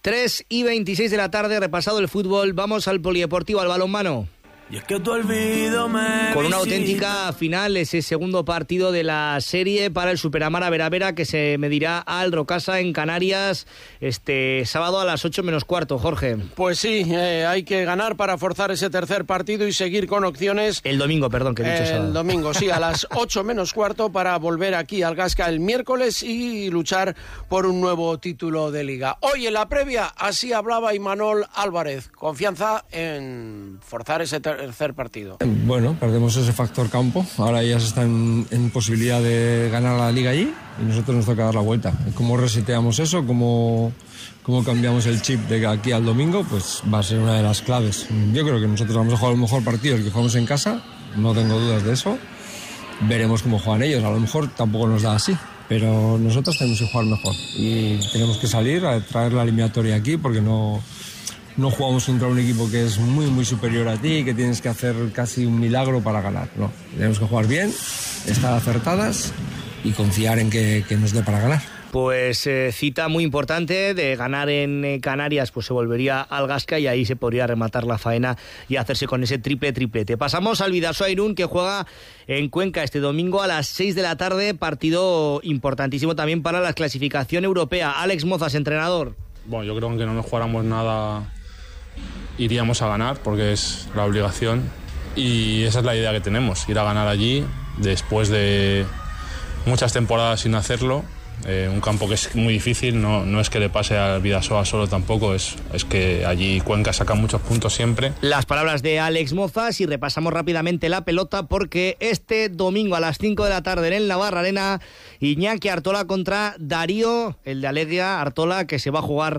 3:26 de la tarde, repasado el fútbol, vamos al polideportivo, al balonmano. Y es que tu olvido me con una visita. auténtica final, ese segundo partido de la serie para el Superamara Vera que se medirá al Rocasa en Canarias este sábado a las 8:15, Jorge. Pues sí, hay que ganar para forzar ese tercer partido y seguir con opciones. El domingo, perdón, que he dicho sábado. El domingo, sí, a las 8:15 para volver aquí al Gasca el miércoles y luchar por un nuevo título de Liga. Hoy en la previa, así hablaba Imanol Álvarez. Confianza en forzar ese tercer partido. Bueno, perdemos ese factor campo. Ahora ya se están en posibilidad de ganar la Liga allí y nosotros nos toca dar la vuelta. ¿Cómo reseteamos eso? ¿Cómo cambiamos el chip de aquí al domingo? Pues va a ser una de las claves. Yo creo que nosotros vamos a jugar el mejor partido el que jugamos en casa, no tengo dudas de eso. Veremos cómo juegan ellos, a lo mejor tampoco nos da así, pero nosotros tenemos que jugar mejor y tenemos que salir a traer la eliminatoria aquí porque no jugamos contra un equipo que es muy muy superior a ti, que tienes que hacer casi un milagro para ganar. No, tenemos que jugar bien, estar acertadas y confiar en que nos dé para ganar. Pues cita muy importante, de ganar en Canarias pues se volvería al Gasca y ahí se podría rematar la faena y hacerse con ese triplete. Pasamos al Bidasoa Irún, que juega en Cuenca este domingo a las 6 de la tarde, partido importantísimo también para la clasificación europea. Alex Mozas, entrenador. Bueno, yo creo que aunque no nos jugáramos nada iríamos a ganar porque es la obligación y esa es la idea que tenemos, ir a ganar allí después de muchas temporadas sin hacerlo. Un campo que es muy difícil, no es que le pase al Bidasoa solo tampoco, es que allí Cuenca saca muchos puntos siempre. Las palabras de Alex Mozas y repasamos rápidamente la pelota porque este domingo a las 5 de la tarde en el Navarra Arena, Iñaki Artola contra Darío, el de Alegia Artola, que se va a jugar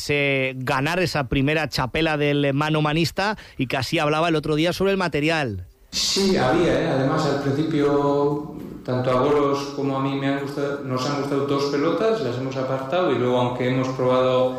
ganar esa primera chapela del mano manista y que así hablaba el otro día sobre el material. Sí, había, además al principio tanto a Goros como a mí nos han gustado 2 pelotas, las hemos apartado y luego aunque hemos probado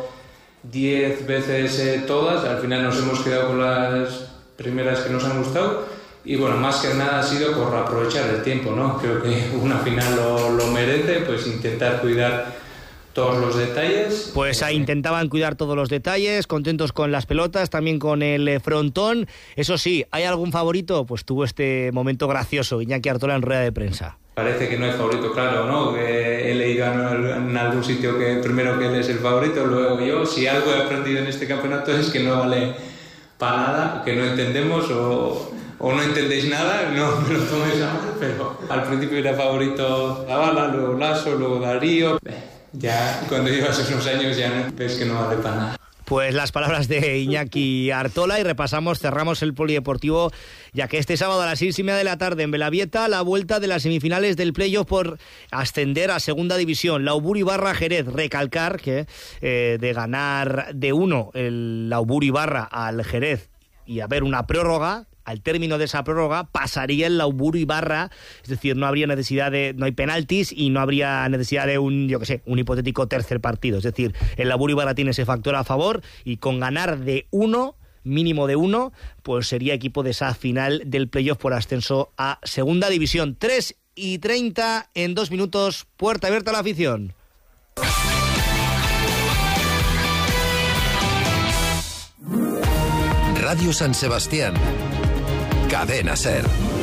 10 veces todas, al final nos hemos quedado con las primeras que nos han gustado y bueno, más que nada ha sido por aprovechar el tiempo, ¿no? Creo que una final lo merece, pues intentar cuidar todos los detalles. Pues ahí intentaban cuidar todos los detalles, contentos con las pelotas, también con el frontón. Eso sí, ¿hay algún favorito? Pues tuvo este momento gracioso Iñaki Artola en rueda de prensa. Parece que no hay favorito, claro, ¿no? Que he leído en algún sitio que primero que él es el favorito, luego yo. Si algo he aprendido en este campeonato es que no vale para nada, que no entendemos o no entendéis nada, no me lo toméis a mal, pero al principio era favorito Zavala, luego Lasso, luego Darío. Ya cuando llevas unos años ya ves que no vale para nada. Pues las palabras de Iñaki Artola y cerramos el polideportivo, ya que este sábado a las 6:30 de la tarde en Belavieta, la vuelta de las semifinales del playoff por ascender a segunda división. Lauburu Ibarra Jerez, recalcar que de ganar de 1 el Lauburu Ibarra al Jerez y haber una prórroga, al término de esa prórroga pasaría el Lauburu Ibarra, es decir, no hay penaltis y no habría necesidad de un hipotético tercer partido. Es decir, el Lauburu Ibarra tiene ese factor a favor y con ganar de 1, mínimo de 1, pues sería equipo de esa final del playoff por ascenso a segunda división. 3:30 en 2 minutos, puerta abierta a la afición. Radio San Sebastián. Cadena SER.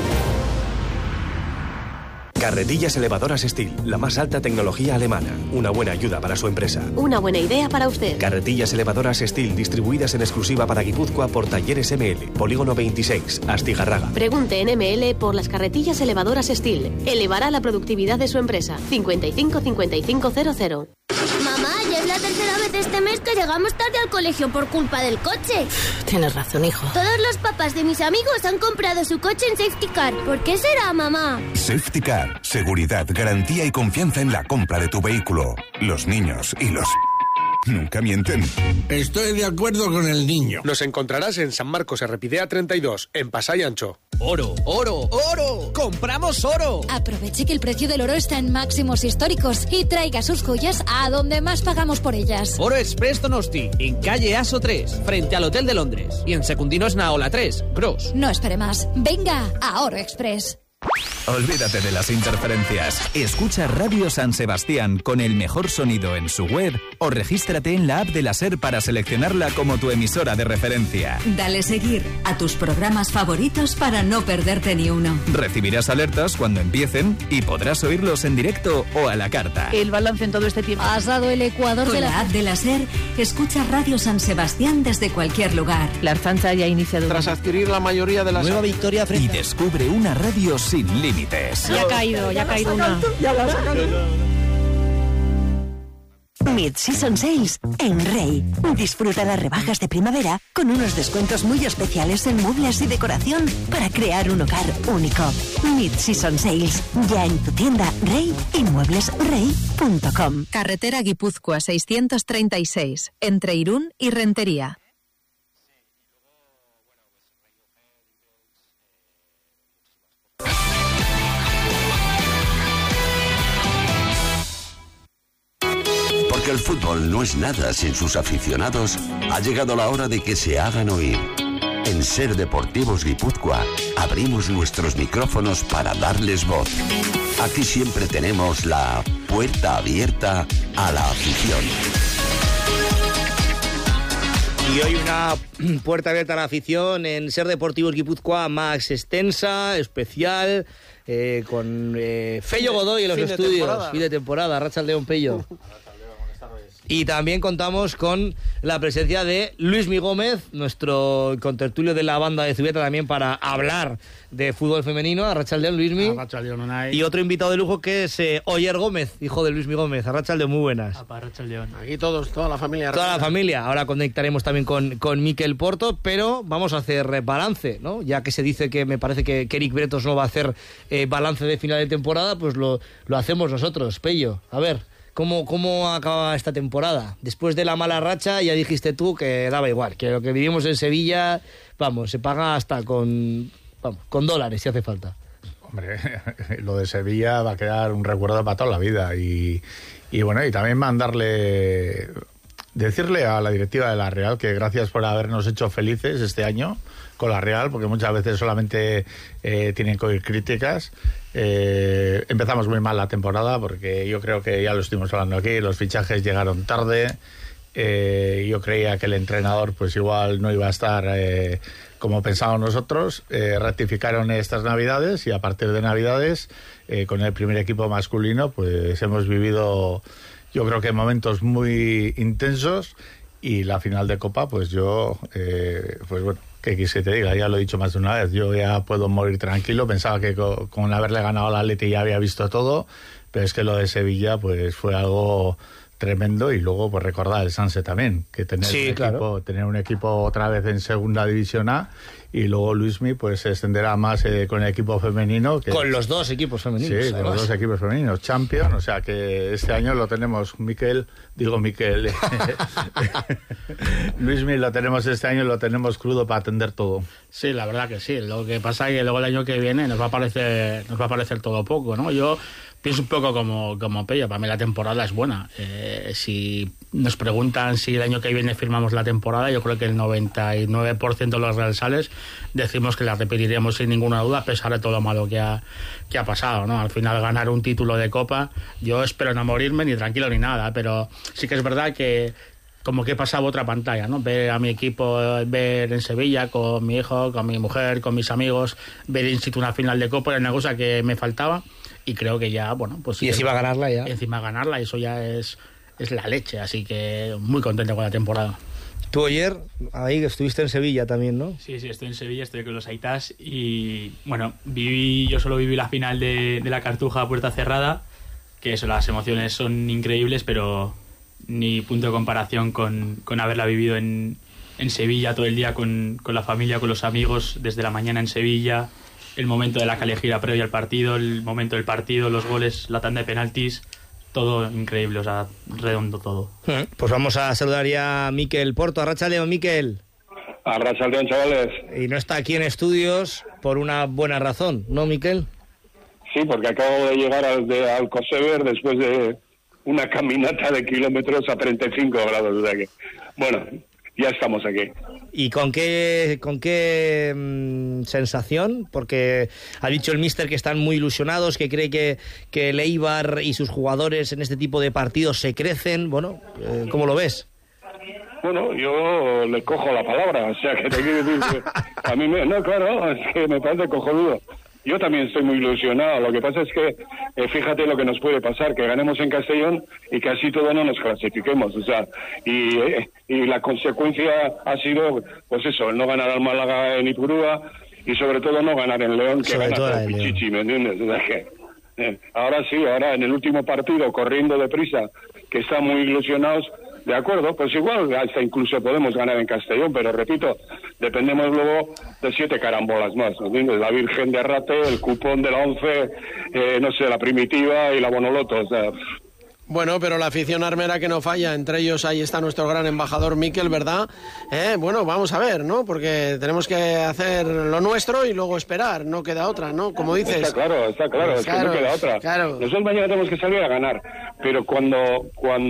Carretillas elevadoras Steel, la más alta tecnología alemana. Una buena ayuda para su empresa. Una buena idea para usted. Carretillas elevadoras Steel, distribuidas en exclusiva para Guipúzcoa por Talleres ML. Polígono 26, Astigarraga. Pregunte en ML por las carretillas elevadoras Steel. Elevará la productividad de su empresa. 55 55 00. Mamá, ya es la tercera vez este mes que llegamos tarde al colegio por culpa del coche. Tienes razón, hijo. Todos los papás de mis amigos han comprado su coche en Safety Car. ¿Por qué será, mamá? Safety Car. Seguridad, garantía y confianza en la compra de tu vehículo. Los niños y los... nunca mienten. Estoy de acuerdo con el niño. Nos encontrarás en San Marcos Errepidea 32, en Pasay Ancho. ¡Oro, oro, oro! ¡Compramos oro! Aproveche que el precio del oro está en máximos históricos y traiga sus joyas a donde más pagamos por ellas. Oro Express Donosti, en calle Aso 3, frente al Hotel de Londres. Y en Secundino Esnaola 3, Gros. No espere más. Venga a Oro Express. Olvídate de las interferencias. Escucha Radio San Sebastián con el mejor sonido en su web o regístrate en la app de la SER para seleccionarla como tu emisora de referencia. Dale seguir a tus programas favoritos para no perderte ni uno. Recibirás alertas cuando empiecen y podrás oírlos en directo o a la carta. El balance en todo este tiempo. Has dado el Ecuador Con de la app de la SER, escucha Radio San Sebastián desde cualquier lugar. La Arfancha ya ha iniciado. Tras adquirir la mayoría de las... Nueva victoria frente... Y descubre una radio sin límites. Ya ha caído una. Mid-Season Sales en Rey. Disfruta las rebajas de primavera con unos descuentos muy especiales en muebles y decoración para crear un hogar único. Mid-Season Sales, ya en tu tienda Rey y mueblesrey.com. Carretera Guipúzcoa 636, entre Irún y Rentería. Porque el fútbol no es nada sin sus aficionados, ha llegado la hora de que se hagan oír. En SER Deportivos Guipúzcoa abrimos nuestros micrófonos para darles voz. Aquí siempre tenemos la puerta abierta a la afición. Y hoy una puerta abierta a la afición en SER Deportivos Guipúzcoa más extensa, especial, con Pello Godoy en los estudios. Fin de temporada, Arratsaldeon, Pello. Y también contamos con la presencia de Luismi Gómez, nuestro contertulio de la banda de Zubieta, también para hablar de fútbol femenino. Arratsaldeon, Luismi. Arratsaldeon, Unai. Y otro invitado de lujo que es Oyer Gómez, hijo de Luismi Gómez. Arratsaldeon, muy buenas. Arratsaldeon. Aquí todos, toda la familia. Toda la familia. Ahora conectaremos también con Mikel Porto, pero vamos a hacer balance, ¿no? Ya que se dice que me parece que Eric Bretos no va a hacer balance de final de temporada, pues lo hacemos nosotros. Pello, a ver... ¿Cómo acaba esta temporada? Después de la mala racha, ya dijiste tú que daba igual, que lo que vivimos en Sevilla, vamos, se paga hasta con dólares si hace falta. Hombre, lo de Sevilla va a quedar un recuerdo para toda la vida. Y bueno, y también decirle a la directiva de la Real que gracias por habernos hecho felices este año con la Real, porque muchas veces solamente tienen que oír críticas. Empezamos muy mal la temporada porque yo creo que ya lo estuvimos hablando aquí, los fichajes llegaron tarde. Yo creía que el entrenador pues igual no iba a estar como pensábamos nosotros. Rectificaron estas Navidades y a partir de Navidades con el primer equipo masculino pues hemos vivido, yo creo que momentos muy intensos, y la final de Copa pues yo pues bueno, ¿qué quise que te diga? Ya lo he dicho más de una vez, yo ya puedo morir tranquilo. Pensaba que con haberle ganado al Atleti ya había visto todo, pero es que lo de Sevilla pues fue algo tremendo. Y luego pues recordar el Sanse también, que tener un equipo otra vez en segunda división A, y luego Luismi pues se extenderá más con el equipo femenino con los dos equipos femeninos, sí, con los dos equipos femeninos Champions, o sea que este año lo tenemos Mikel Luismi lo tenemos este año, lo tenemos crudo para atender todo. Sí, la verdad que sí. Lo que pasa es que luego el año que viene nos va a parecer todo poco, ¿no? Yo pienso un poco como Pello. Para mí la temporada es buena. Si nos preguntan si el año que viene firmamos la temporada, yo creo que el 99% de los realsales decimos que la repetiríamos sin ninguna duda, a pesar de todo lo malo que ha pasado, ¿no? Al final ganar un título de Copa, yo espero no morirme ni tranquilo ni nada, pero sí que es verdad que como que he pasado otra pantalla, ¿no? Ver a mi equipo, ver en Sevilla con mi hijo, con mi mujer, con mis amigos, ver in situ una final de Copa era una cosa que me faltaba, y creo que ya, bueno, pues... Y encima ganarla ya. Encima ganarla, eso ya es la leche, así que muy contento con la temporada. Tú ayer, ahí estuviste en Sevilla también, ¿no? Sí, estoy en Sevilla, estoy con los Aitas y, bueno, yo solo viví la final de la Cartuja a puerta cerrada, que eso, las emociones son increíbles, pero ni punto de comparación con haberla vivido en Sevilla todo el día con la familia, con los amigos, desde la mañana en Sevilla, el momento de la calejira previa al partido, el momento del partido, los goles, la tanda de penaltis, todo increíble, o sea, redondo todo. Pues vamos a saludar ya a Mikel Porto. Arratsaldeon, Mikel. Arratsaldeon, chavales. Y no está aquí en estudios por una buena razón, ¿no, Mikel? Sí, porque acabo de llegar al Alcosever después de una caminata de kilómetros a 35 grados, o sea que, bueno, ya estamos aquí. ¿Y con qué sensación? Porque ha dicho el míster que están muy ilusionados, que cree que el Eibar y sus jugadores en este tipo de partidos se crecen. Bueno, ¿cómo lo ves? Bueno, yo le cojo la palabra, o sea, que te quiero decir que a mí no, claro, es que me parece cojonudo. Yo también estoy muy ilusionado. Lo que pasa es que, fíjate lo que nos puede pasar, que ganemos en Castellón y que así todo no nos clasifiquemos. O sea, y la consecuencia ha sido, pues eso, el no ganar al Málaga en Ipurúa y sobre todo no ganar en León, que sobre gana el Pichichi, ¿me entiendes? O sea que, ahora sí, ahora en el último partido, corriendo deprisa, que están muy ilusionados. De acuerdo, pues igual hasta incluso podemos ganar en Castellón, pero repito, dependemos luego de 7 carambolas más, ¿me entiendes? La Virgen de Rate, el cupón de la 11, no sé, la Primitiva y la Bonoloto, o sea... Bueno, pero la afición armera que no falla, entre ellos ahí está nuestro gran embajador Mikel, ¿verdad? Bueno, vamos a ver, ¿no? Porque tenemos que hacer lo nuestro y luego esperar, no queda otra, ¿no? Como dices. Está claro, es que no queda otra. Claro. Nosotros mañana tenemos que salir a ganar, pero cuando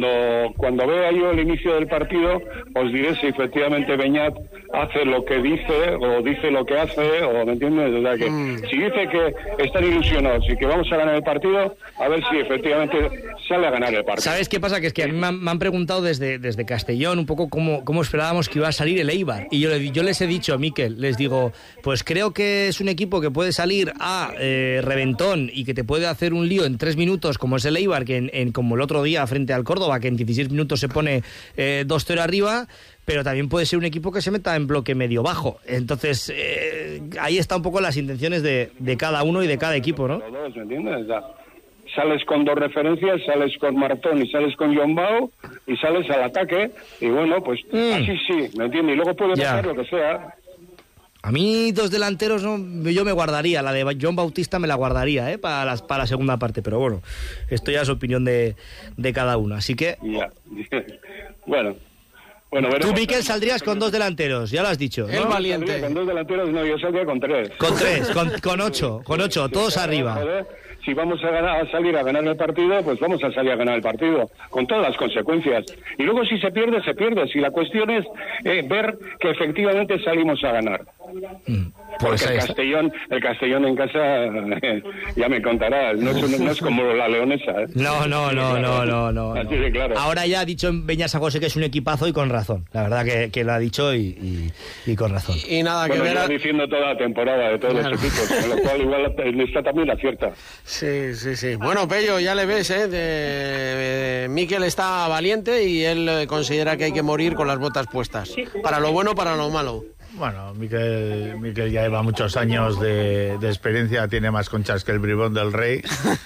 vea yo el inicio del partido, os diré si efectivamente Beñat hace lo que dice, o dice lo que hace, o ¿me entiendes? O sea que si dice que están ilusionados y que vamos a ganar el partido, a ver si efectivamente sale a ganar el partido. ¿Sabes qué pasa? Que es que a mí me han preguntado desde Castellón un poco cómo esperábamos que iba a salir el Eibar. Y yo les he dicho a Mikel, les digo, pues creo que es un equipo que puede salir a reventón y que te puede hacer un lío en 3 minutos, como es el Eibar, que como el otro día frente al Córdoba, que en 16 minutos se pone 2-0 arriba, pero también puede ser un equipo que se meta en bloque medio-bajo. Entonces, ahí está un poco las intenciones de cada uno y de cada equipo, ¿no? Todos, ¿me entiendes? Sales con 2 referencias, sales con Martón y sales con Jombau y sales al ataque y bueno, pues así sí, ¿me entiendes? Y luego puede pasar lo que sea. A mí 2 delanteros yo me guardaría, la de John Bautista me la guardaría para la segunda parte, pero bueno, esto ya es opinión de cada uno, así que... Ya. Bueno, tú, Mikel, saldrías con 2 delanteros, ya lo has dicho, ¿no? El valiente. Con 2 delanteros no, yo saldría con 3. Con 3, con 8, todos arriba. Joder, si vamos a salir a ganar el partido, pues vamos a salir a ganar el partido, con todas las consecuencias. Y luego si se pierde, se pierde. Si la cuestión es ver que efectivamente salimos a ganar. Porque el Castellón en casa, ya me contarás, no es como la Leonesa, ¿eh? No. Así de claro. Ahora ya ha dicho Beñat José que es un equipazo y con razón. La verdad que lo ha dicho y con razón. Y nada, que lleva diciendo toda la temporada de todos los equipos, con lo cual igual está también acierta. Sí. Bueno, Pello, ya le ves, Mikel está valiente y él considera que hay que morir con las botas puestas. Para lo bueno, para lo malo. Bueno, Mikel ya lleva muchos años de experiencia, tiene más conchas que el bribón del rey.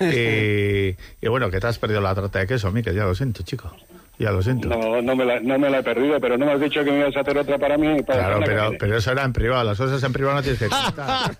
y bueno, que te has perdido la tarta de queso, Mikel, ya lo siento, chico. Ya lo siento. No me la he perdido, pero no me has dicho que me ibas a hacer otra para mí. Claro, pero eso era en privado. Las cosas en privado no tienes que contar.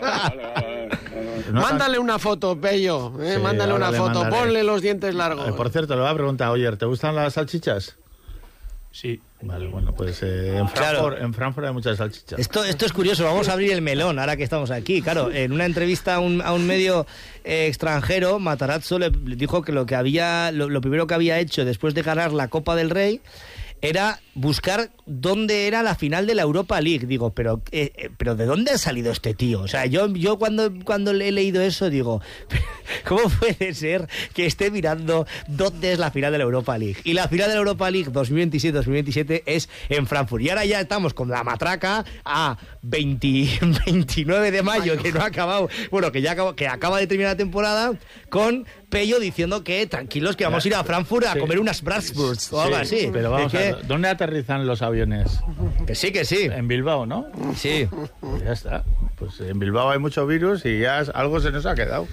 Mándale una foto, Pello. Mándale una foto. Ponle los dientes largos. Por cierto, le voy a preguntar, oye, ¿te gustan las salchichas? Sí. Vale, bueno, pues en Frankfurt hay muchas salchichas. Esto es curioso, vamos a abrir el melón ahora que estamos aquí. Claro, en una entrevista a un medio extranjero, Matarazzo le dijo que lo primero que había hecho después de ganar la Copa del Rey era buscar dónde era la final de la Europa League. Digo, pero ¿de dónde ha salido este tío? O sea, yo cuando le he leído eso digo, ¿cómo puede ser que esté mirando dónde es la final de la Europa League? Y la final de la Europa League 2026-2027 es en Frankfurt. Y ahora ya estamos con la matraca a 29 de mayo, que no ha acabado, bueno, que acaba de terminar la temporada, con Pello diciendo que tranquilos, que vamos a ir a Frankfurt a comer unas Bratwurst o algo así. Pero vamos a ver, ¿dónde aterrizan los aviones? Que sí. En Bilbao, ¿no? Sí. Ya está. Pues en Bilbao hay mucho virus y ya algo se nos ha quedado.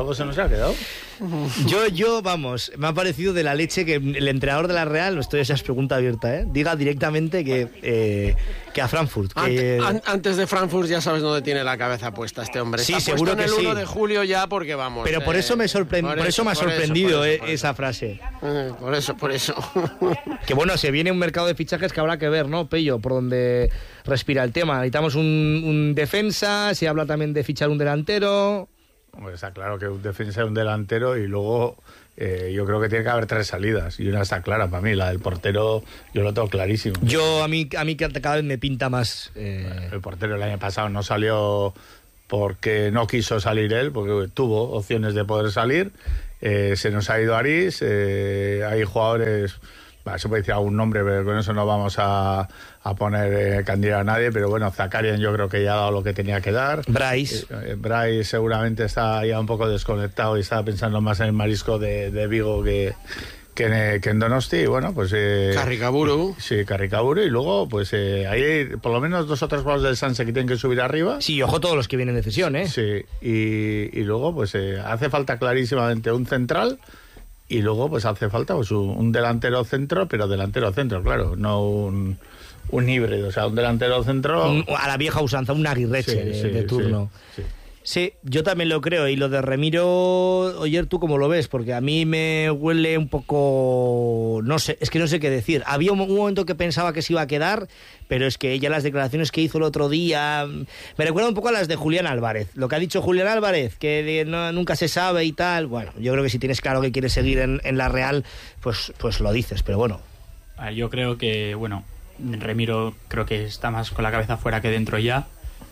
Vamos, me ha parecido de la leche que el entrenador de la Real, esto ya es pregunta abierta, diga directamente que a Frankfurt. Antes de Frankfurt ya sabes dónde tiene la cabeza puesta este hombre. Sí, está seguro puesto que en el 1 de julio ya porque vamos. Pero por eso me ha sorprendido esa frase. Por eso. Que bueno, se viene un mercado de fichajes que habrá que ver, ¿no, Pello? Por donde respira el tema. Necesitamos un defensa, se habla también de fichar un delantero. Hombre, está claro que un defensa es un delantero y luego yo creo que tiene que haber 3 salidas y una está clara para mí, la del portero yo lo tengo clarísimo. A mí cada vez me pinta más... El portero el año pasado no salió porque no quiso salir él, porque tuvo opciones de poder salir, se nos ha ido Aris, hay jugadores... se puede decir algún nombre, pero con eso no vamos a poner candidato a nadie, pero bueno, Zakarian yo creo que ya ha dado lo que tenía que dar. Bryce seguramente está ya un poco desconectado y estaba pensando más en el marisco de Vigo que en Donosti. Y bueno, pues... Carricaburu. Sí, Carricaburu. Y luego, pues hay por lo menos 2 o 3 jugadores del Sanse que tienen que subir arriba. Sí, ojo todos los que vienen de cesión, ¿eh? Sí, y luego, pues hace falta clarísimamente un central. Y luego pues hace falta pues un delantero centro, pero delantero centro, claro, no un híbrido, o sea, un delantero centro... a la vieja usanza, un Aguirreche de turno. Sí, yo también lo creo. Y lo de Remiro, Oyer, ¿tú cómo lo ves? Porque a mí me huele un poco... No sé, es que no sé qué decir. Había un momento que pensaba que se iba a quedar, pero es que ya las declaraciones que hizo el otro día... Me recuerda un poco a las de Julián Álvarez. Lo que ha dicho Julián Álvarez, que nunca se sabe y tal. Bueno, yo creo que si tienes claro que quieres seguir en la Real, pues lo dices, pero bueno. Yo creo que, bueno, Remiro creo que está más con la cabeza fuera que dentro ya.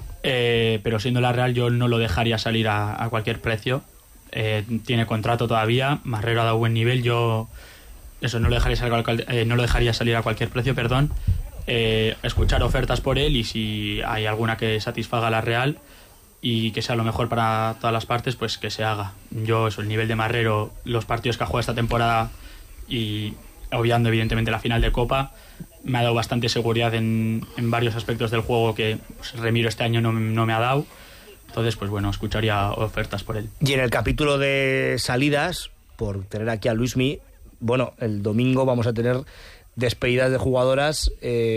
Pero siendo la Real yo no lo dejaría salir a cualquier precio. Tiene contrato todavía, Marrero ha dado buen nivel, yo eso no lo dejaría salir a cualquier precio, perdón. Escuchar ofertas por él y si hay alguna que satisfaga a la Real y que sea lo mejor para todas las partes, pues que se haga. Yo el nivel de Marrero, los partidos que ha jugado esta temporada y obviando evidentemente la final de Copa, me ha dado bastante seguridad en varios aspectos del juego que pues, Remiro este año no me ha dado. Entonces, pues bueno, escucharía ofertas por él. Y en el capítulo de salidas, por tener aquí a Luismi, bueno, el domingo vamos a tener despedidas de jugadoras.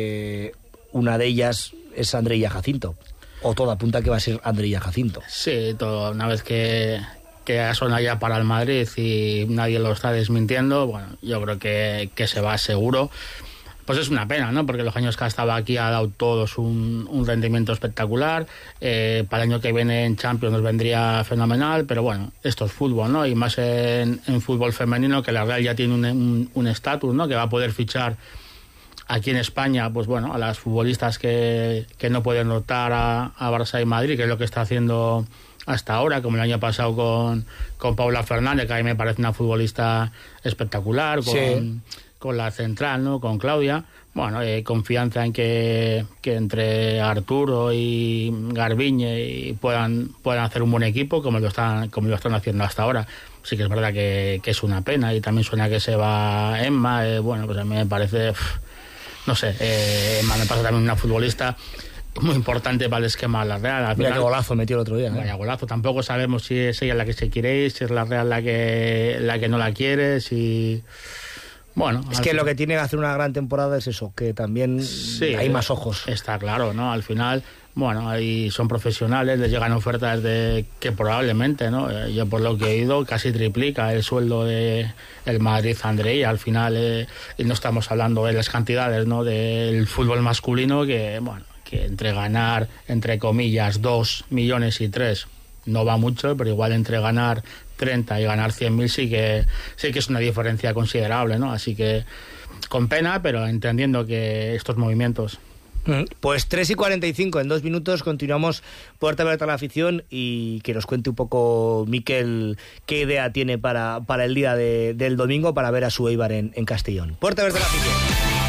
Una de ellas es Andreilla Jacinto. O todo apunta que va a ser Andreilla Jacinto. Sí, todo, una vez que ha sonado ya para el Madrid y nadie lo está desmintiendo, bueno, yo creo que se va seguro. Pues es una pena, ¿no? Porque los años que ha estado aquí ha dado todos un rendimiento espectacular. Para el año que viene en Champions nos vendría fenomenal, pero bueno, esto es fútbol, ¿no? Y más en fútbol femenino, que la Real ya tiene un estatus, ¿no? Que va a poder fichar aquí en España, pues bueno, a las futbolistas que no pueden rotar a Barça y Madrid, que es lo que está haciendo hasta ahora, como el año pasado con Paula Fernández, que a mí me parece una futbolista espectacular, con la central, ¿no? Con Claudia. Bueno, confianza en que entre Arturo y Garbiñe puedan hacer un buen equipo como lo están haciendo hasta ahora. Sí que es verdad que es una pena y también suena que se va Emma. Bueno, pues a mí me parece, no sé, Emma me parece también una futbolista muy importante para el esquema de la Real. Al Mira final, qué golazo metió el otro día. Vaya golazo. Tampoco sabemos si es ella la que se quiere ir, si es la Real la que no la quiere, si... Bueno, es que lo que tiene que hacer una gran temporada es eso, que también hay más os. Está claro, ¿no? Al final, bueno, ahí son profesionales, les llegan ofertas de que probablemente, ¿no? Yo por lo que he oído casi triplica el sueldo de el Madrid Andreilla. Al final, y no estamos hablando de las cantidades, ¿no? Del fútbol masculino que, bueno, que entre ganar, entre comillas, 2 millones y 3 no va mucho, pero igual entre ganar 30 y ganar 100.000 sí que es una diferencia considerable, ¿no? Así que con pena, pero entendiendo que estos movimientos... Pues 3:45, en 2 minutos continuamos Puerta Abierta a la Afición y que nos cuente un poco Miquel qué idea tiene para el día del domingo para ver a su Eibar en Castellón. Puerta Abierta a la Afición.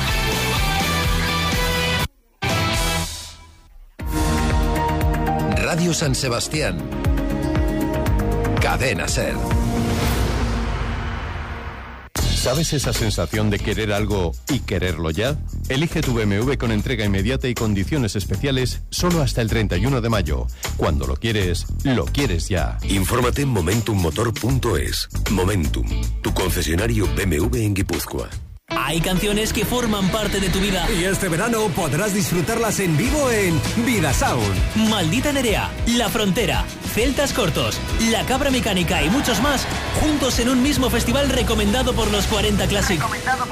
Radio San Sebastián. Cadena SER. ¿Sabes esa sensación de querer algo y quererlo ya? Elige tu BMW con entrega inmediata y condiciones especiales solo hasta el 31 de mayo. Cuando lo quieres ya. Infórmate en momentummotor.es. Momentum, tu concesionario BMW en Guipúzcoa. Hay canciones que forman parte de tu vida. Y este verano podrás disfrutarlas en vivo en Vidasound. Maldita Nerea, La Frontera, Celtas Cortos, La Cabra Mecánica y muchos más, juntos en un mismo festival recomendado por los 40 Classic.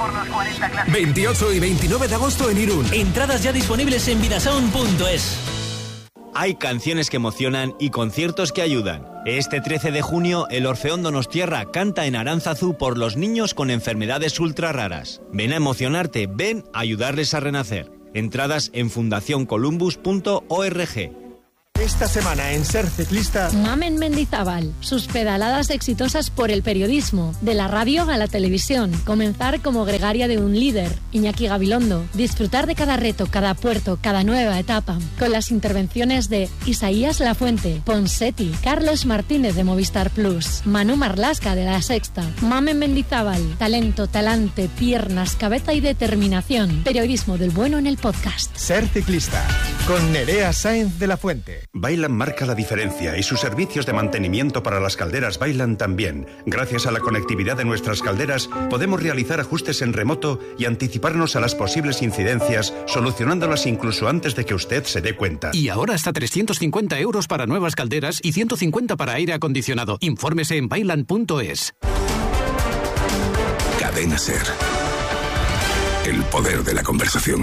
28 y 29 de agosto en Irún. Entradas ya disponibles en vidasound.es. Hay canciones que emocionan y conciertos que ayudan. Este 13 de junio, el Orfeón Donostierra canta en Aránzazu por los niños con enfermedades ultra raras. Ven a emocionarte, ven a ayudarles a renacer. Entradas en fundacioncolumbus.org. Esta semana en Ser Ciclista... Mamen Mendizábal, sus pedaladas exitosas por el periodismo, de la radio a la televisión, comenzar como gregaria de un líder, Iñaki Gabilondo, disfrutar de cada reto, cada puerto, cada nueva etapa, con las intervenciones de Isaías Lafuente, Ponseti, Carlos Martínez de Movistar Plus, Manu Marlasca de La Sexta. Mamen Mendizábal, talento, talante, piernas, cabeza y determinación. Periodismo del bueno en el podcast. Ser Ciclista, con Nerea Sáenz de la Fuente. Vaillant marca la diferencia y sus servicios de mantenimiento para las calderas Vaillant también. Gracias a la conectividad de nuestras calderas, podemos realizar ajustes en remoto y anticiparnos a las posibles incidencias, solucionándolas incluso antes de que usted se dé cuenta. Y ahora hasta 350 euros para nuevas calderas y 150 para aire acondicionado. Infórmese en vaillant.es. Cadena Ser. El poder de la conversación.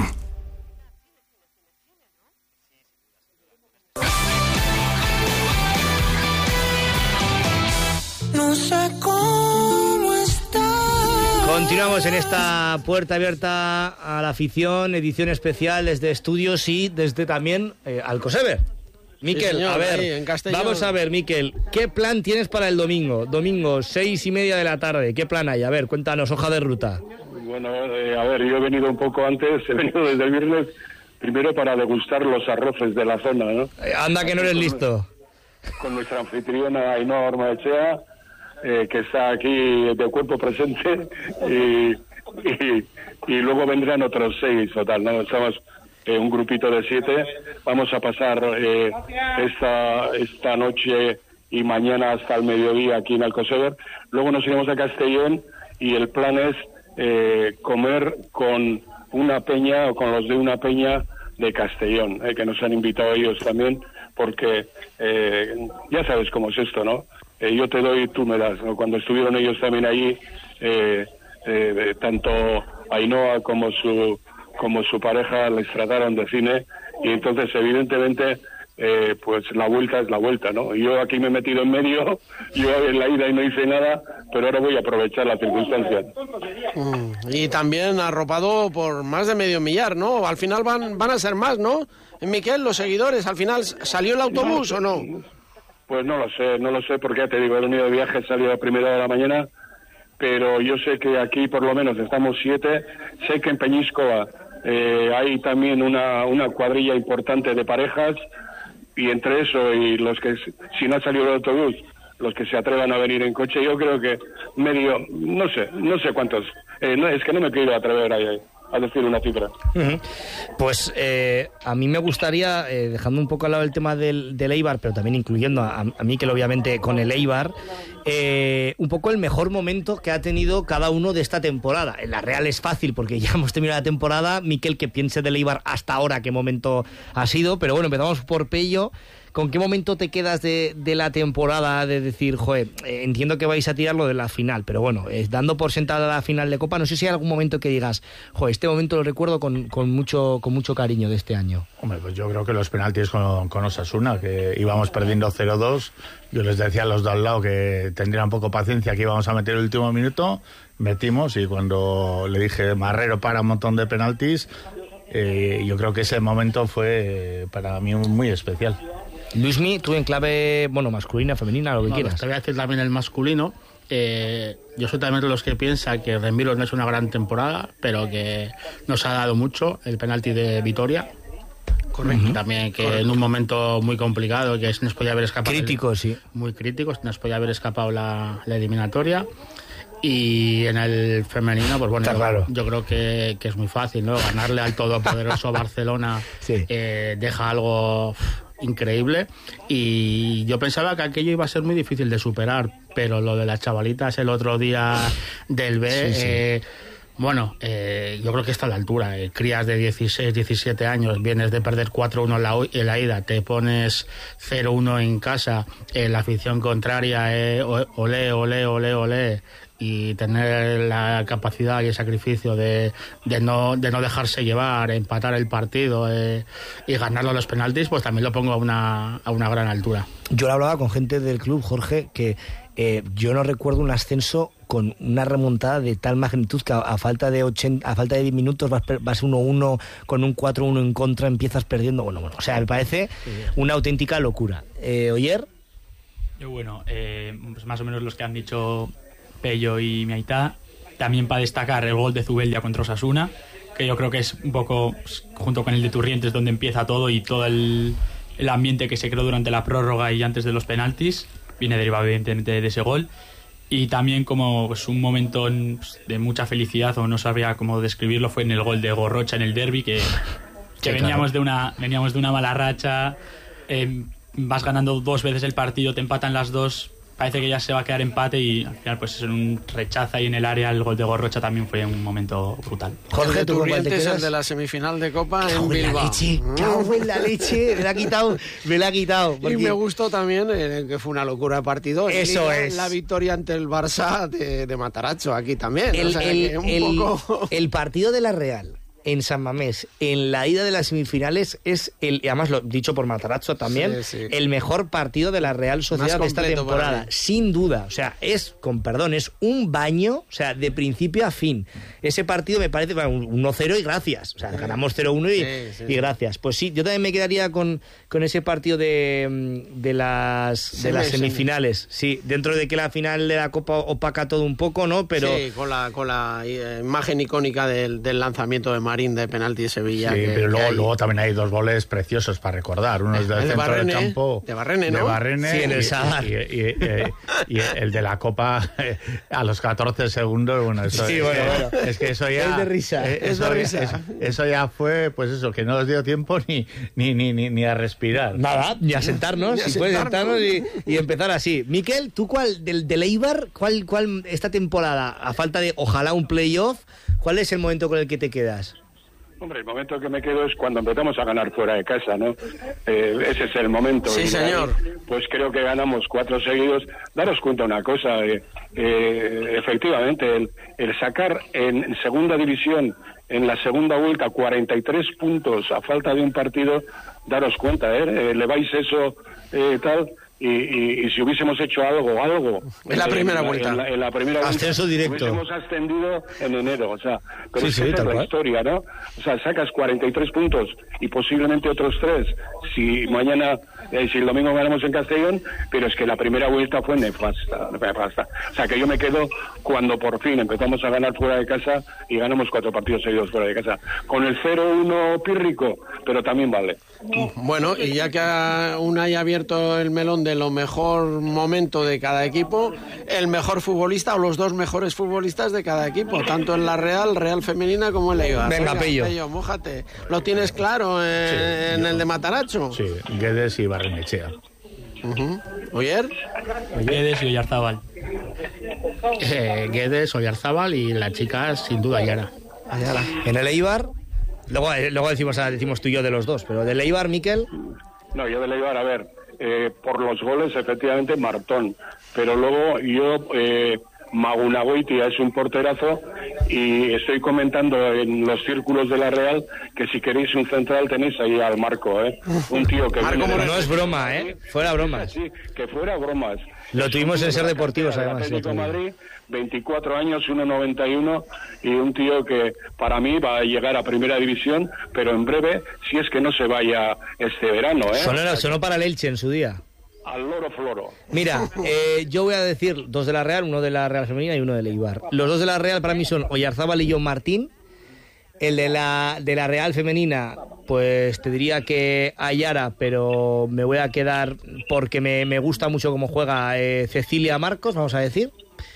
No sé cómo está. Continuamos en esta puerta abierta a la afición, edición especial desde estudios y desde también Alcosever. Miquel, sí, señor, a ver, en vamos a ver, Miquel, ¿qué plan tienes para el domingo? Domingo, 6:30 de la tarde, ¿qué plan hay? A ver, cuéntanos, hoja de ruta. Bueno, a ver, yo he venido un poco antes, he venido desde el viernes, primero para degustar los arroces de la zona, ¿no? Anda que no eres listo. Con nuestra anfitriona Ainhoa Ormaechea, que está aquí de cuerpo presente, y luego vendrán otros 6 o tal, ¿no? Estamos un grupito de 7, vamos a pasar esta noche y mañana hasta el mediodía aquí en Alcosever, luego nos iremos a Castellón y el plan es comer con una peña o con los de una peña de Castellón, que nos han invitado ellos también, porque ya sabes cómo es esto, ¿no? Yo te doy, tú me das, ¿no? Cuando estuvieron ellos también allí, tanto Ainhoa como su pareja les trataron de cine, y entonces evidentemente pues la vuelta es la vuelta, ¿no? Yo aquí me he metido en medio, yo en la ida y no hice nada, pero ahora voy a aprovechar las circunstancias. Y también arropado por más de medio millar, ¿no? Al final van a ser más, ¿no? Miquel, los seguidores, ¿al final salió el autobús o no? Pues no lo sé, porque ya te digo, he venido de viaje, he salido a primera de la mañana, pero yo sé que aquí por lo menos estamos 7, sé que en Peñíscoa hay también una cuadrilla importante de parejas, y entre eso y los que, si no ha salido el autobús, los que se atrevan a venir en coche, yo creo que medio, no sé cuántos, es que no me quiero atrever a decir una cifra. Pues a mí me gustaría, dejando un poco al lado el tema del Eibar, pero también incluyendo a Miquel obviamente con el Eibar, un poco el mejor momento que ha tenido cada uno de esta temporada. En la Real es fácil porque ya hemos terminado la temporada. Miquel, que piense del Eibar hasta ahora qué momento ha sido, pero bueno, empezamos por Pello. ¿Con qué momento te quedas de la temporada de decir, joder, entiendo que vais a tirar lo de la final, pero bueno, dando por sentada la final de Copa, no sé si hay algún momento que digas, joder, este momento lo recuerdo con mucho cariño de este año? Hombre, pues yo creo que los penaltis con Osasuna, que íbamos perdiendo 0-2, yo les decía a los de al lado que tendrían poco paciencia, que íbamos a meter el último minuto, metimos, y cuando le dije, Marrero para un montón de penaltis, yo creo que ese momento fue para mí muy especial. Luismi, tú en clave, bueno, masculina, femenina, lo que quieras. Te voy a decir también el masculino. Yo soy también de los que piensa que Remiro no es una gran temporada, pero que nos ha dado mucho el penalti de Vitoria. Correcto. También que en un momento muy complicado, que se nos podía haber escapado. Crítico, sí. Muy crítico, se nos podía haber escapado la eliminatoria. Y en el femenino, pues bueno, yo creo que es muy fácil, ¿no? Ganarle al todopoderoso Barcelona deja algo increíble, y yo pensaba que aquello iba a ser muy difícil de superar, pero lo de las chavalitas el otro día del B, bueno, yo creo que está a la altura. Crías de 16, 17 años, vienes de perder 4-1 en la ida, te pones 0-1 en casa, la afición contraria, olé, olé, olé, olé, y tener la capacidad y el sacrificio de no dejarse llevar, empatar el partido y ganarlo a los penaltis, pues también lo pongo a una gran altura. Yo lo hablaba con gente del club, Jorge, que yo no recuerdo un ascenso con una remontada de tal magnitud que a falta de 10 minutos vas 1-1 con un 4-1 en contra, empiezas perdiendo. Bueno, o sea, me parece una auténtica locura. ¿Oyer? Bueno, pues más o menos los que han dicho Pello y Miaitá. También para destacar el gol de Zubeldia contra Osasuna, que yo creo que es un poco, junto con el de Turrientes, donde empieza todo y todo el ambiente que se creó durante la prórroga y antes de los penaltis. Viene derivado evidentemente de ese gol. Y también como pues, un momento de mucha felicidad, o no sabría cómo describirlo, fue en el gol de Gorrocha en el derbi, que veníamos de una mala racha, vas ganando 2 veces el partido, te empatan las 2, parece que ya se va a quedar empate y al final pues en un rechazo ahí en el área el gol de Gorrocha también fue un momento brutal. Jorge Turrientes, el de la semifinal de Copa en Bilbao. Cago en la leche, me la ha quitado. Porque... Y me gustó también que fue una locura de partido. Eso es. La victoria ante el Barça de Matarazzo aquí también. El partido de la Real en San Mamés, en la ida de las semifinales, es además lo dicho por Matarazzo también, el mejor partido de la Real Sociedad de esta temporada, sin duda. O sea, es un baño, o sea, de principio a fin. Ese partido me parece un 1-0 y gracias. O sea, ganamos 0-1 y gracias. Pues sí, yo también me quedaría con ese partido de las semifinales. Sí, dentro de que la final de la Copa opaca todo un poco, ¿no? Pero sí, con la imagen icónica del lanzamiento de Marín de penalti de Sevilla. Sí, pero luego también hay 2 goles preciosos para recordar. Uno es del centro del campo. De Barrene, ¿no? De Barrene. Sí, en el Sadar. Y el de la Copa a los 14 segundos. Bueno, eso es que eso ya... Es de risa. Eso ya fue, pues eso, que no nos dio tiempo ni a respirar. Nada, ni a sentarnos. Si puedes sentarnos y empezar así. Miquel, ¿tú cuál, del Eibar, cuál esta temporada, a falta de, ojalá, un playoff, cuál es el momento con el que te quedas? Hombre, el momento que me quedo es cuando empezamos a ganar fuera de casa, ¿no? Ese es el momento. Sí, señor. Pues creo que ganamos 4 seguidos. Daros cuenta una cosa, efectivamente, el sacar en segunda división, en la segunda vuelta, 43 puntos a falta de un partido, daros cuenta, eleváis eso, tal... Y si hubiésemos hecho algo en la primera vuelta, en la primera ascenso vuelta, directo, hubiésemos ascendido en enero, o sea, pero sí, es la historia, ¿no? O sea, sacas 43 puntos y posiblemente otros 3 si mañana, si el domingo ganamos en Castellón, pero es que la primera vuelta fue nefasta. O sea, que yo me quedo cuando por fin empezamos a ganar fuera de casa y ganamos 4 partidos seguidos fuera de casa, con el 0-1 pírrico, pero también vale. Bueno, y ya que Unai ha abierto el melón de lo mejor momento de cada equipo, el mejor futbolista o los 2 mejores futbolistas de cada equipo, tanto en la Real femenina como en la Eibar. Venga, Pello, mójate. ¿Lo tienes claro en el de Matarazzo? Sí, Guedes y Barrenechea. ¿Oyer? Guedes y Oyarzábal. Guedes, Oyarzábal y la chica, sin duda, Ayala. En el Eibar... Luego decimos tú y yo de los 2, pero del Eibar, Miquel. No, yo del Eibar, a ver, por los goles, efectivamente, Martón, pero luego yo, Magunagoitia es un porterazo y estoy comentando en los círculos de la Real que si queréis un central tenéis ahí al Marco, un tío que... Marco, no es broma, fuera bromas. Sí, que fuera bromas. Lo tuvimos en Ser Deportivos, además. Atlético de Madrid, 24 años, 1,91 y un tío que para mí va a llegar a primera división, pero en breve, si es que no se vaya este verano. Sonó para el Elche en su día. Al loro floro. Mira, yo voy a decir 2 de la Real, 1 de la Real Femenina y 1 del Eibar. Los 2 de la Real para mí son Oyarzábal y John Martín. El de la Real Femenina, pues te diría que Ayara, pero me voy a quedar porque me gusta mucho cómo juega Cecilia Marcos, vamos a decir.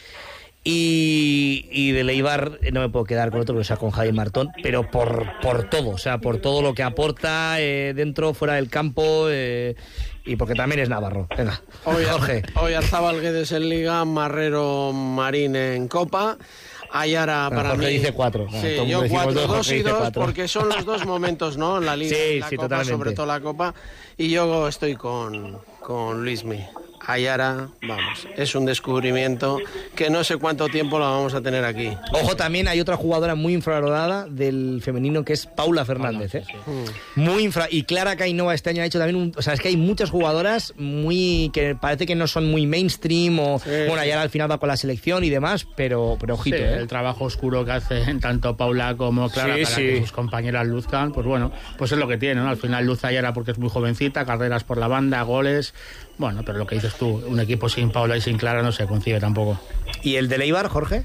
Y de Eibar no me puedo quedar con otro, que sea con Javi Martón, pero por todo, o sea, por todo lo que aporta dentro, fuera del campo, y porque también es navarro. Venga, Jorge. Oyarzábal, Guedes en Liga, Marrero, Marín en Copa. Ayara para Jorge mí dice 4. Sí, yo 4, 2 y 2 porque son los 2 momentos, ¿no? En la Liga, sí, la sí, Copa, totalmente. sobre todo la Copa. Y yo estoy con Luismi. Ayara, vamos, es un descubrimiento que no sé cuánto tiempo lo vamos a tener aquí. Ojo, también hay otra jugadora muy infravalorada del femenino que es Paula Fernández, ¿eh? Muy y Clara Cainova este año ha hecho también o sea, es que hay muchas jugadoras que parece que no son muy mainstream o bueno, Ayara al final va con la selección y demás, pero ojito, sí, el trabajo oscuro que hacen tanto Paula como Clara para que sus compañeras luzcan, pues bueno, pues es lo que tiene, ¿no? Al final luz Ayara porque es muy jovencita, carreras por la banda, goles, bueno, pero lo que dices tú, un equipo sin Paula y sin Clara no se concibe tampoco. ¿Y el de Eibar, Jorge?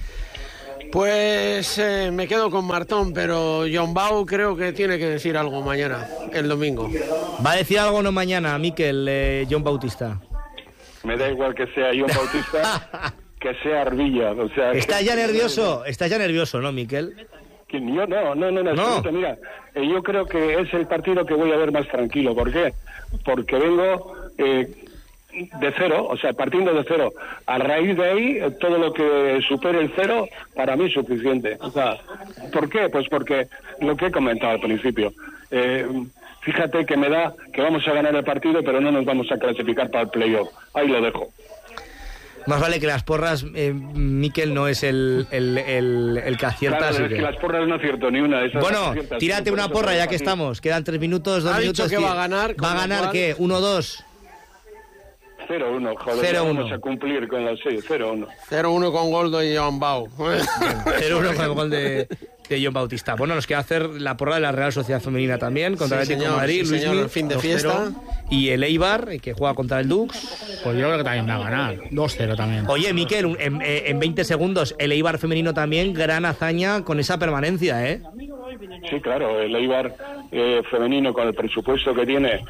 Pues me quedo con Martón, pero John Bau creo que tiene que decir algo mañana, el domingo. ¿Va a decir algo no mañana, Mikel, John Bautista? Me da igual que sea John Bautista que sea Arbilla. O sea, ¿Estás ya nervioso? Estás ya nervioso, ¿no, Mikel? Yo no. Mira, yo creo que es el partido que voy a ver más tranquilo. ¿Por qué? Porque vengo de cero, o sea, partiendo de cero. A raíz de ahí, todo lo que supere el cero, para mí es suficiente. O sea, ¿por qué? Pues porque lo que he comentado al principio. Fíjate que me da que vamos a ganar el partido, pero no nos vamos a clasificar para el playoff. Ahí lo dejo. Más vale que las porras, Mikel no es el que acierta. Claro, así es que las porras no acierto ni una. Bueno, tírate una porra ya que estamos. Quedan 3 minutos, 2 minutos. Dicho que va a ganar. ¿Va a ganar qué? ¿1-2? 0-1, joder, 0-1. Vamos a cumplir con los 6, 0-1. 0-1 con gol de John Bau. 0-1 con el gol de John Bautista. Bueno, nos queda hacer la porra de la Real Sociedad Femenina también, contra el Atlético de Madrid, sí, señor, el fin de fiesta. Y el Eibar, que juega contra el Dux. Pues yo creo que también va a ganar, 2-0 también. Oye, Mikel, en 20 segundos, el Eibar femenino también, gran hazaña con esa permanencia, ¿eh? Sí, claro, el Eibar femenino con el presupuesto que tiene,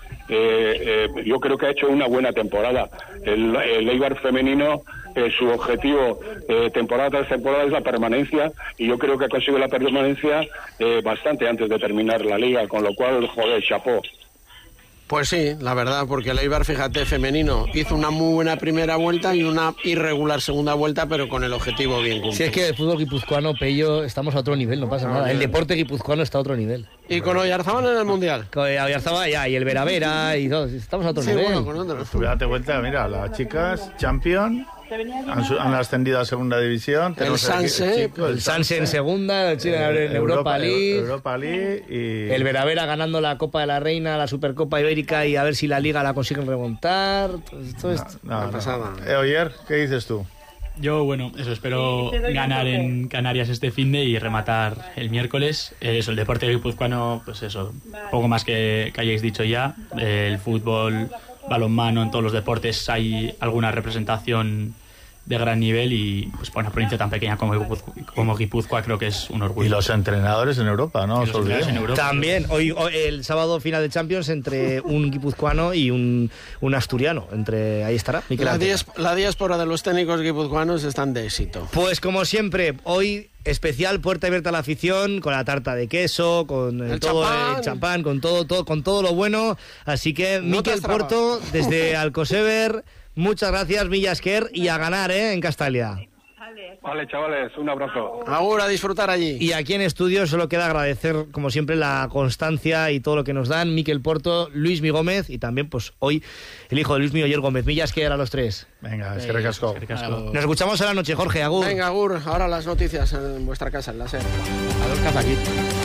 yo creo que ha hecho una buena temporada. El Eibar femenino, su objetivo temporada tras temporada es la permanencia, y yo creo que ha conseguido la permanencia bastante antes de terminar la liga, con lo cual, joder, chapó. Pues sí, la verdad, porque el Eibar, fíjate, femenino, hizo una muy buena primera vuelta y una irregular segunda vuelta, pero con el objetivo bien cumplido. Si es que el fútbol guipuzcoano, Pello, estamos a otro nivel, no pasa nada. El deporte guipuzcoano está a otro nivel. Y con Oyarzábal en el Mundial. Con Oyarzábal ya, y el Veravera y todo, estamos a otro nivel. Bueno, con otros. Tú date vuelta, mira, las chicas, champion, han ascendido a segunda división. El Sanse. El Sanse en segunda, el Chile en Europa League. Europa League y... El Veravera ganando la Copa de la Reina, la Supercopa Ibérica, y a ver si la Liga la consiguen remontar. Esto es una pasada. Oyer, ¿qué dices tú? Yo, bueno, eso, espero ganar en Canarias este finde y rematar el miércoles. Eso, el deporte guipuzcoano, pues eso, poco más que hayáis dicho ya. El fútbol, balonmano, en todos los deportes hay alguna representación de gran nivel, y pues para una provincia tan pequeña como Guipúzcoa creo que es un orgullo. Y los entrenadores en Europa, ¿no? También, hoy el sábado final de Champions entre un guipuzcoano y un asturiano. Ahí estará Mikel Arteta. La diáspora de los técnicos guipuzcoanos están de éxito. Pues como siempre, hoy especial puerta abierta a la afición, con la tarta de queso, con el champán, con todo lo bueno. Así que no, Mikel Porto, desde Alcosever, muchas gracias, Millasker, y a ganar, en Castalia. Vale, chavales, un abrazo. Ahora a disfrutar allí. Y aquí en estudio solo queda agradecer, como siempre, la constancia y todo lo que nos dan Mikel Porto, Luismi Gómez, y también, pues, hoy, el hijo de Luismi, Oyer Gómez. Millasker a los 3. Venga, es que recasco. Nos escuchamos a la noche, Jorge, agur. Venga, agur. Ahora las noticias en vuestra casa, en la SER. A los Kazakit.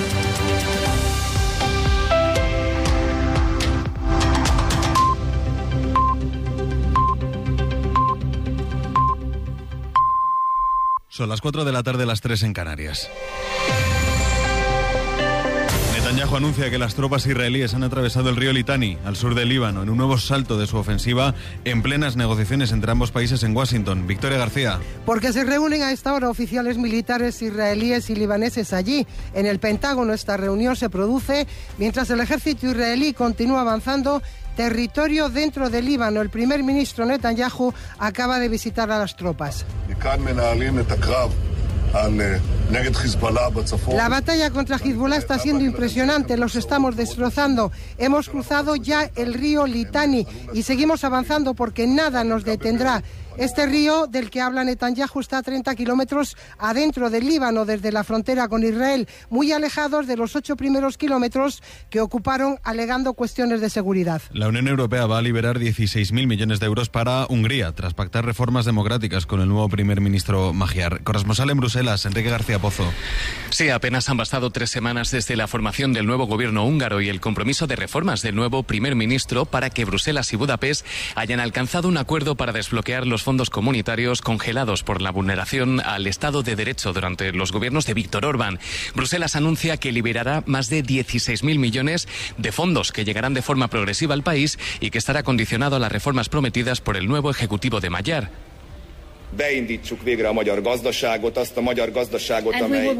Son las 4 de la tarde, las 3 en Canarias. Netanyahu anuncia que las tropas israelíes han atravesado el río Litani, al sur del Líbano, en un nuevo salto de su ofensiva en plenas negociaciones entre ambos países en Washington. Victoria García. Porque se reúnen a esta hora oficiales militares israelíes y libaneses allí. En el Pentágono esta reunión se produce mientras el ejército israelí continúa avanzando territorio dentro del Líbano. El primer ministro Netanyahu acaba de visitar a las tropas. La batalla contra Hezbollah está siendo impresionante, los estamos destrozando. Hemos cruzado ya el río Litani y seguimos avanzando porque nada nos detendrá. Este río del que habla Netanyahu está a 30 kilómetros adentro del Líbano, desde la frontera con Israel, muy alejados de los 8 primeros kilómetros que ocuparon alegando cuestiones de seguridad. La Unión Europea va a liberar 16.000 millones de euros para Hungría, tras pactar reformas democráticas con el nuevo primer ministro Magyar. Corresponsal en Bruselas, Enrique García Pozo. Sí, apenas han bastado 3 semanas desde la formación del nuevo gobierno húngaro y el compromiso de reformas del nuevo primer ministro para que Bruselas y Budapest hayan alcanzado un acuerdo para desbloquear los fondos comunitarios congelados por la vulneración al Estado de Derecho durante los gobiernos de Víctor Orbán. Bruselas anuncia que liberará más de 16.000 millones de fondos que llegarán de forma progresiva al país y que estará condicionado a las reformas prometidas por el nuevo ejecutivo de Magyar. Beindítsuk végre a magyar gazdaságot, azt a magyar gazdaságot, amely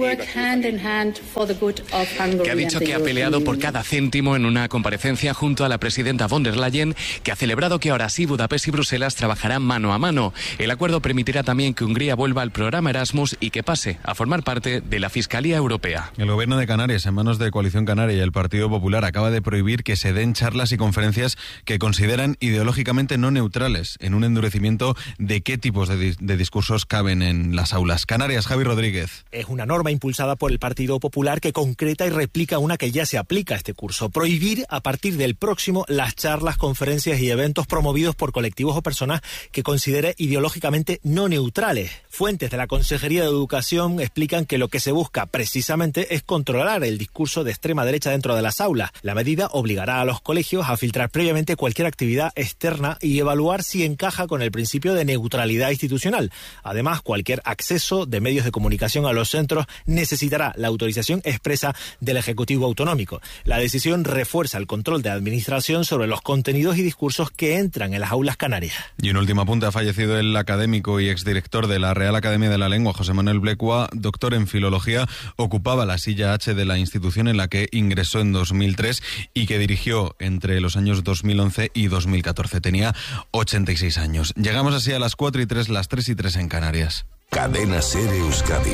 que ha dicho que ha peleado por cada céntimo en una comparecencia junto a la presidenta von der Leyen, que ha celebrado que ahora sí Budapest y Bruselas trabajarán mano a mano. El acuerdo permitirá también que Hungría vuelva al programa Erasmus y que pase a formar parte de la Fiscalía Europea. El gobierno de Canarias, en manos de Coalición Canaria y el Partido Popular, acaba de prohibir que se den charlas y conferencias que consideran ideológicamente no neutrales, en un endurecimiento de qué tipos de discursos caben en las aulas. Canarias, Javi Rodríguez. Es una norma impulsada por el Partido Popular que concreta y replica una que ya se aplica a este curso. Prohibir a partir del próximo las charlas, conferencias y eventos promovidos por colectivos o personas que considere ideológicamente no neutrales. Fuentes de la Consejería de Educación explican que lo que se busca precisamente es controlar el discurso de extrema derecha dentro de las aulas. La medida obligará a los colegios a filtrar previamente cualquier actividad externa y evaluar si encaja con el principio de neutralidad institucional. Además, cualquier acceso de medios de comunicación a los centros necesitará la autorización expresa del Ejecutivo Autonómico. La decisión refuerza el control de administración sobre los contenidos y discursos que entran en las aulas canarias. Y en último apunte, ha fallecido el académico y exdirector de la Real Academia de la Lengua, José Manuel Blecua, doctor en Filología. Ocupaba la silla H de la institución en la que ingresó en 2003 y que dirigió entre los años 2011 y 2014. Tenía 86 años. Llegamos así a las 4:03, las 3:03 en Canarias. Cadena SER Euskadi.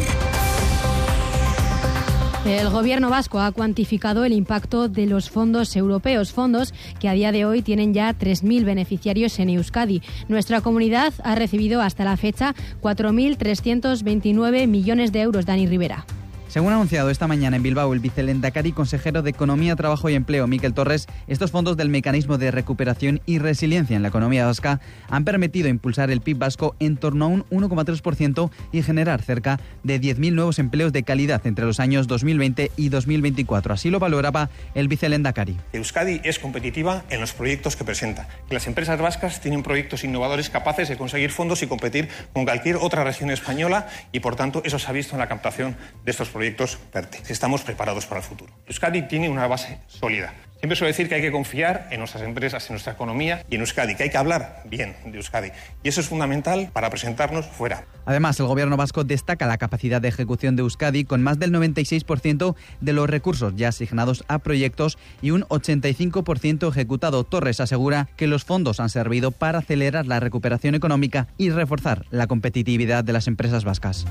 El gobierno vasco ha cuantificado el impacto de los fondos europeos, fondos que a día de hoy tienen ya 3.000 beneficiarios en Euskadi. Nuestra comunidad ha recibido hasta la fecha 4.329 millones de euros. Dani Rivera. Según ha anunciado esta mañana en Bilbao el vicelehendakari consejero de Economía, Trabajo y Empleo, Miquel Torres, estos fondos del Mecanismo de Recuperación y Resiliencia en la economía vasca han permitido impulsar el PIB vasco en torno a un 1,3% y generar cerca de 10.000 nuevos empleos de calidad entre los años 2020 y 2024. Así lo valoraba el vicelehendakari. Euskadi es competitiva en los proyectos que presenta. Las empresas vascas tienen proyectos innovadores capaces de conseguir fondos y competir con cualquier otra región española y, por tanto, eso se ha visto en la captación de estos proyectos PERTE. Estamos preparados para el futuro. Euskadi tiene una base sólida. Siempre suelo decir que hay que confiar en nuestras empresas, en nuestra economía y en Euskadi, que hay que hablar bien de Euskadi. Y eso es fundamental para presentarnos fuera. Además, el gobierno vasco destaca la capacidad de ejecución de Euskadi con más del 96% de los recursos ya asignados a proyectos y un 85% ejecutado. Torres asegura que los fondos han servido para acelerar la recuperación económica y reforzar la competitividad de las empresas vascas.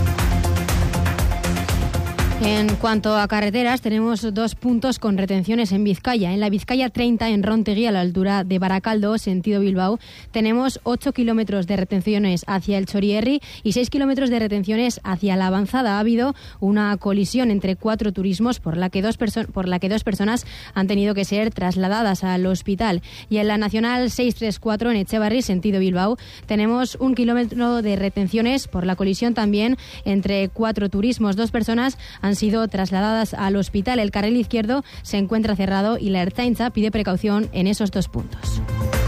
En cuanto a carreteras, tenemos 2 puntos con retenciones en Vizcaya. En la Vizcaya 30, en Rontegui, a la altura de Baracaldo, sentido Bilbao, tenemos 8 kilómetros de retenciones hacia el Chorierri y 6 kilómetros de retenciones hacia la Avanzada. Ha habido una colisión entre 4 turismos por la que dos personas han tenido que ser trasladadas al hospital. Y en la Nacional 634, en Etxebarri, sentido Bilbao, tenemos 1 kilómetro de retenciones por la colisión también entre 4 turismos. 2 personas han sido trasladadas al hospital. El carril izquierdo se encuentra cerrado y la Ertzaintza pide precaución en esos 2 puntos.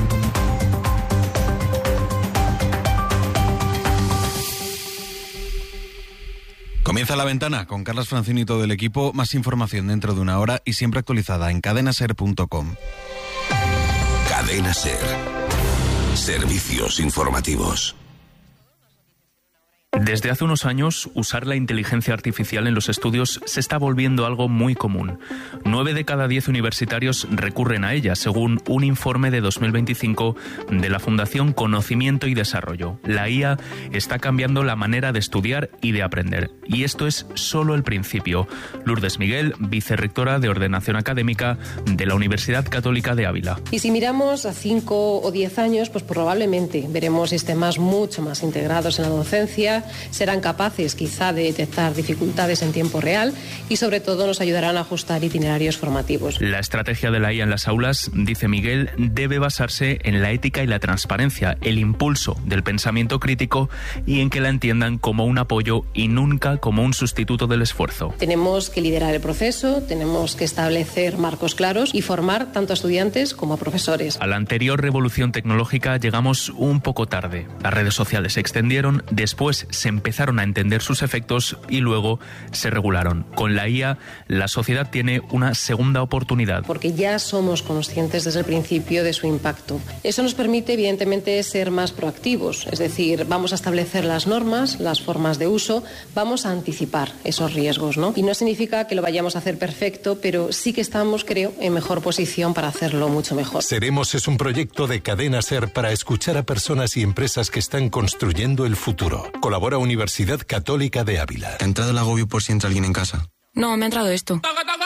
Comienza La Ventana con Carlas Francini y todo el equipo. Más información dentro de una hora y siempre actualizada en cadenaser.com. Cadena SER. Servicios informativos. Desde hace unos años, usar la inteligencia artificial en los estudios se está volviendo algo muy común. 9 de cada 10 universitarios recurren a ella, según un informe de 2025 de la Fundación Conocimiento y Desarrollo. La IA está cambiando la manera de estudiar y de aprender. Y esto es solo el principio. Lourdes Miguel, vicerrectora de Ordenación Académica de la Universidad Católica de Ávila. Y si miramos a 5 o 10 años, pues probablemente veremos sistemas mucho más integrados en la docencia, serán capaces quizá de detectar dificultades en tiempo real y sobre todo nos ayudarán a ajustar itinerarios formativos. La estrategia de la IA en las aulas, dice Miguel, debe basarse en la ética y la transparencia, el impulso del pensamiento crítico y en que la entiendan como un apoyo y nunca como un sustituto del esfuerzo. Tenemos que liderar el proceso, tenemos que establecer marcos claros y formar tanto a estudiantes como a profesores. A la anterior revolución tecnológica llegamos un poco tarde. Las redes sociales se extendieron, después se empezaron a entender sus efectos y luego se regularon. Con la IA, la sociedad tiene una segunda oportunidad. Porque ya somos conscientes desde el principio de su impacto. Eso nos permite, evidentemente, ser más proactivos. Es decir, vamos a establecer las normas, las formas de uso, vamos a anticipar esos riesgos, ¿no? Y no significa que lo vayamos a hacer perfecto, pero sí que estamos, creo, en mejor posición para hacerlo mucho mejor. Seremos es un proyecto de Cadena SER para escuchar a personas y empresas que están construyendo el futuro. Colabora Universidad Católica de Ávila. ¿Te ha entrado el agobio por si entra alguien en casa? No, me ha entrado esto.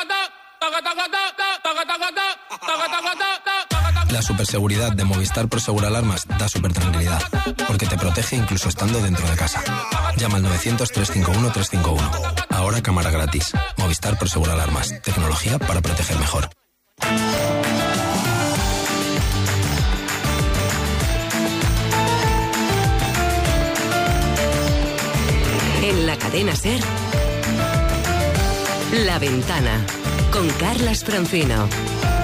La superseguridad de Movistar Prosegur Alarmas da supertranquilidad, porque te protege incluso estando dentro de casa. Llama al 900-351-351. Ahora cámara gratis. Movistar Prosegur Alarmas. Tecnología para proteger mejor. En la cadena SER, La Ventana, con Carlas Francino.